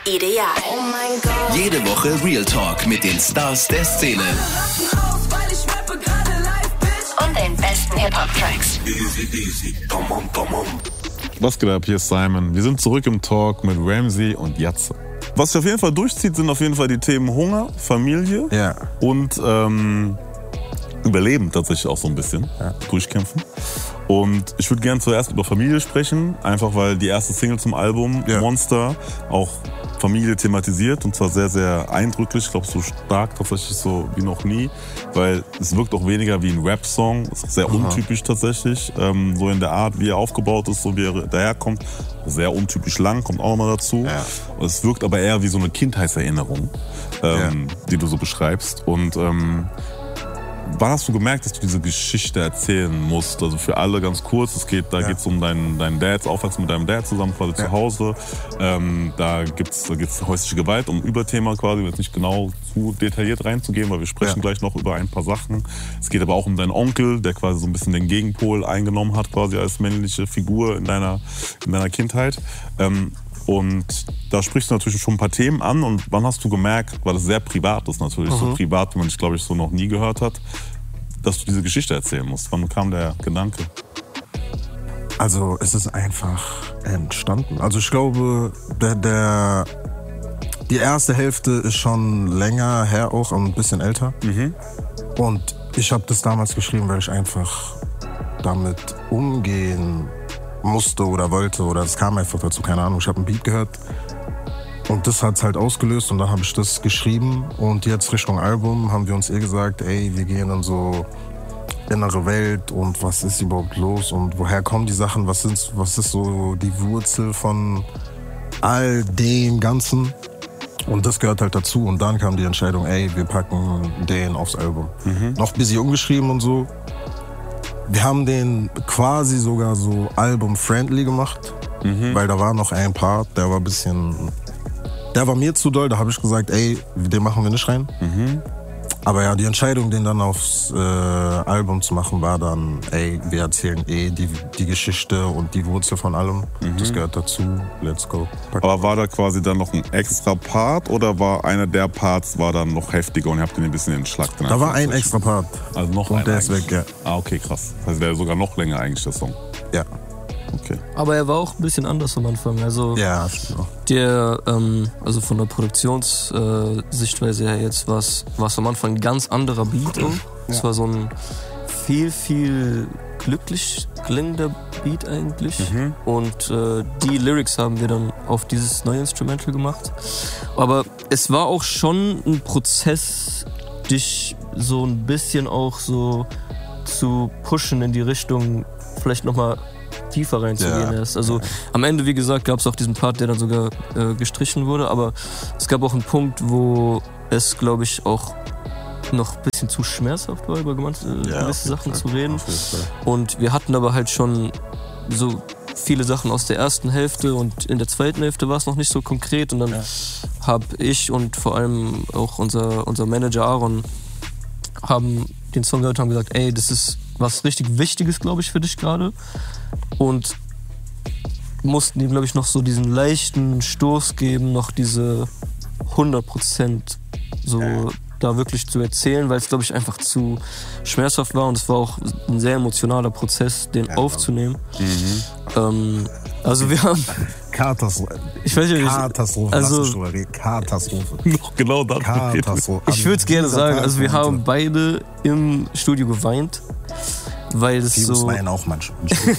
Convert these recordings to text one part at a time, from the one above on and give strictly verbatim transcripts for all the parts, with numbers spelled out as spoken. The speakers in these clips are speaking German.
Ideal. Oh mein Gott. Jede Woche Real Talk mit den Stars der Szene. Und den besten Hip-Hop-Tracks. Easy, easy. Come on, come on. Was geht ab? Hier ist Simon. Wir sind zurück im Talk mit Ramsey und Yatze. Was sich auf jeden Fall durchzieht, sind auf jeden Fall die Themen Hunger, Familie ja. und ähm, Überleben tatsächlich auch so ein bisschen. Ja. Durchkämpfen. Und ich würde gerne zuerst über Familie sprechen, einfach weil die erste Single zum Album, ja. Monster, auch Familie thematisiert und zwar sehr, sehr eindrücklich. Ich glaube, so stark tatsächlich so wie noch nie, weil es wirkt auch weniger wie ein Rap-Song. Es ist sehr Aha. untypisch tatsächlich, ähm, so in der Art, wie er aufgebaut ist, so wie er daherkommt. Sehr untypisch lang, kommt auch nochmal dazu. Ja. Und es wirkt aber eher wie so eine Kindheitserinnerung, ähm, ja. die du so beschreibst. Und ähm, wann hast du gemerkt, dass du diese Geschichte erzählen musst? Also für alle ganz kurz, es geht, da ja. geht es um deinen, deinen Dad, Aufwachsen mit deinem Dad zusammen quasi ja. zu Hause. Ähm, da gibt's da gibt's häusliche Gewalt, um Überthema quasi, jetzt nicht genau zu detailliert reinzugehen, weil wir sprechen ja. gleich noch über ein paar Sachen. Es geht aber auch um deinen Onkel, der quasi so ein bisschen den Gegenpol eingenommen hat, quasi als männliche Figur in deiner, in deiner Kindheit. Ähm, Und da sprichst du natürlich schon ein paar Themen an. Und wann hast du gemerkt, weil es sehr privat ist natürlich, mhm. so privat, wie man es, glaube ich, so noch nie gehört hat, dass du diese Geschichte erzählen musst? Wann kam der Gedanke? Also es ist einfach entstanden. Also ich glaube, der, der, die erste Hälfte ist schon länger her auch, ein bisschen älter. Mhm. Und ich habe das damals geschrieben, weil ich einfach damit umgehen musste oder wollte oder es kam einfach dazu, keine Ahnung. Ich habe einen Beat gehört und das hat's halt ausgelöst und dann habe ich das geschrieben und jetzt Richtung Album haben wir uns eh gesagt, ey, wir gehen in so innere Welt und was ist überhaupt los und woher kommen die Sachen, was sind, was ist so die Wurzel von all dem Ganzen und das gehört halt dazu und dann kam die Entscheidung, ey, wir packen den aufs Album. Mhm. Noch ein bisschen umgeschrieben und so. Wir haben den quasi sogar so Album-friendly gemacht, mhm. weil da war noch ein Part, der war ein bisschen, der war mir zu doll, da habe ich gesagt, ey, den machen wir nicht rein. Mhm. Aber ja, die Entscheidung, den dann aufs äh, Album zu machen, war dann, ey, wir erzählen eh die, die Geschichte und die Wurzel von allem. Mhm. Das gehört dazu, let's go. Pack. Aber war da quasi dann noch ein extra Part oder war einer der Parts war dann noch heftiger und ihr habt den ein bisschen entschlackt? Da war ein extra Part. Also noch und ein der ist eigentlich. weg, ja. Ah, okay, krass. Das heißt, der ist sogar noch länger eigentlich, der Song. Ja. Okay. Aber er war auch ein bisschen anders am Anfang. Also ja, stimmt. Der, ähm, also von der Produktionssichtweise her jetzt war es am Anfang ein ganz anderer Beat. Auch. Es ja. war so ein viel, viel glücklich klingender Beat eigentlich. Mhm. Und äh, die Lyrics haben wir dann auf dieses neue Instrumental gemacht. Aber es war auch schon ein Prozess, dich so ein bisschen auch so zu pushen in die Richtung, vielleicht nochmal tiefer reinzugehen ja. erst. Also am Ende, wie gesagt, gab es auch diesen Part, der dann sogar äh, gestrichen wurde, aber es gab auch einen Punkt, wo es, glaube ich, auch noch ein bisschen zu schmerzhaft war, über gewisse ja, Sachen zu reden. Und wir hatten aber halt schon so viele Sachen aus der ersten Hälfte und in der zweiten Hälfte war es noch nicht so konkret und dann ja. habe ich und vor allem auch unser, unser Manager Aaron haben den Song gehört und haben gesagt, ey, das ist was richtig Wichtiges, glaube ich, für dich gerade. Und mussten ihm, glaube ich, noch so diesen leichten Stoß geben, noch diese hundert Prozent so ja. da wirklich zu erzählen, weil es, glaube ich, einfach zu schmerzhaft war und es war auch ein sehr emotionaler Prozess, den ja, aufzunehmen. Mhm. Ähm, also wir haben... Katastrophe. Ich weiß nicht, Katastrophe. Also, Katastrophe. Noch genau das. Katastrophe. Ich würde es gerne sagen, also wir haben beide im Studio geweint, weil es so... Diegos weinen auch manchmal.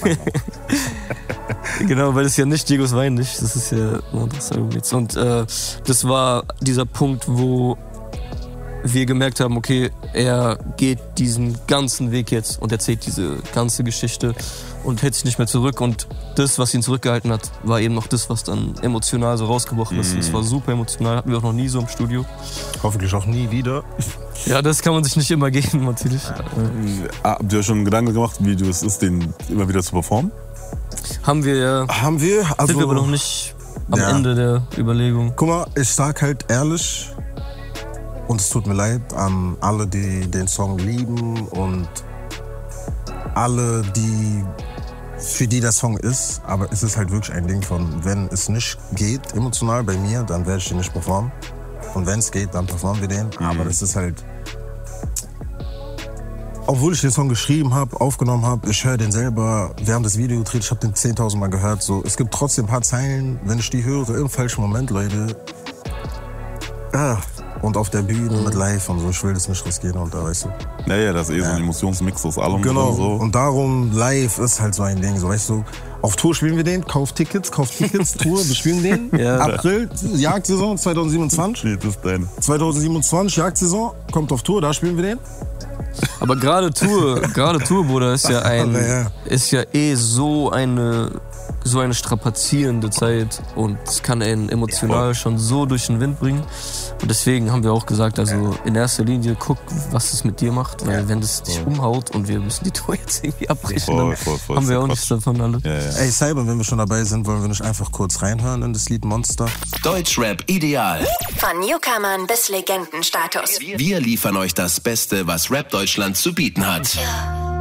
Genau, weil es ja nicht Diegos weinen nicht, das ist ja ein anderes Album jetzt. Und äh, das war dieser Punkt, wo wir gemerkt haben, okay, er geht diesen ganzen Weg jetzt und erzählt diese ganze Geschichte und hält sich nicht mehr zurück. Und das, was ihn zurückgehalten hat, war eben noch das, was dann emotional so rausgebrochen ist. Es mm. war super emotional, hatten wir auch noch nie so im Studio. Hoffentlich auch nie wieder. Ja, das kann man sich nicht immer geben, natürlich. Ja. Habt ihr schon Gedanken gemacht, wie du es ist, den immer wieder zu performen? Haben wir ja. Haben wir? Also, sind wir aber noch nicht am ja. Ende der Überlegung. Guck mal, ich sag halt ehrlich, und es tut mir leid an alle, die den Song lieben und alle, die für die der Song ist, aber es ist halt wirklich ein Ding von, wenn es nicht geht, emotional bei mir, dann werde ich den nicht performen. Und wenn es geht, dann performen wir den. Mhm. Aber das ist halt, obwohl ich den Song geschrieben habe, aufgenommen habe, ich höre den selber, wir haben das Video gedreht, ich habe den zehntausend Mal gehört. So, es gibt trotzdem ein paar Zeilen, wenn ich die höre, im falschen Moment, Leute. Ah, und auf der Bühne mhm. mit Live und so, ich will das nicht riskieren und da, weißt du. Naja, das ist eh ja. so ein Emotionsmix aus allem. Genau, drin, so. Und darum, Live ist halt so ein Ding, so, weißt du. Auf Tour spielen wir den, kauf Tickets, kauf Tickets, Tour, wir spielen den. Ja. April, Jagdsaison zwanzig siebenundzwanzig. Nee, das ist dein. zwanzig siebenundzwanzig, Jagdsaison, kommt auf Tour, da spielen wir den. Aber gerade Tour, gerade Tour, Bruder, ist ja ein, ja. ist ja eh so eine, so eine strapazierende Zeit und es kann einen emotional ja, schon so durch den Wind bringen. Und deswegen haben wir auch gesagt, also in erster Linie guck, was es mit dir macht, weil wenn das dich umhaut und wir müssen die Tour jetzt irgendwie abbrechen, dann voll, voll, haben wir auch nichts davon alle. Ja, ja. Ey, Cyber, wenn wir schon dabei sind, wollen wir nicht einfach kurz reinhören in das Lied Monster? Deutschrap ideal. Von Newcomern bis Legendenstatus. Wir liefern euch das Beste, was Rap Deutschland zu bieten hat.